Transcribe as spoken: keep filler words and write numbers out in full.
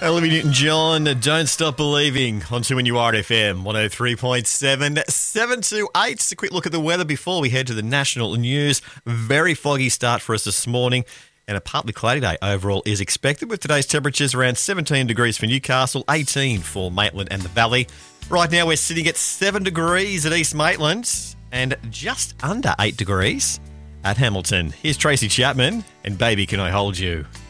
Olivia Newton-John, Don't Stop Believing, on two N U R F M, one oh three point seven, seven to eight. Just a quick look at the weather before we head to the national news. Very foggy start for us this morning, and a partly cloudy day overall is expected, with today's temperatures around seventeen degrees for Newcastle, eighteen for Maitland and the Valley. Right now we're sitting at seven degrees at East Maitland and just under eight degrees at Hamilton. Here's Tracy Chapman and Baby Can I Hold You.